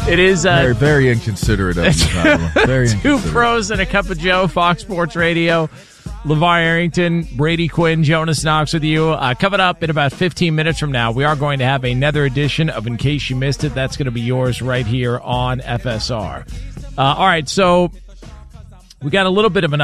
It is very, very inconsiderate of you. Very Two Pros and a Cup of Joe, Fox Sports Radio. LeVar Arrington, Brady Quinn, Jonas Knox with you. Coming up in about 15 minutes from now, we are going to have another edition of In Case You Missed It. That's going to be yours right here on FSR. All right, so we got a little bit of an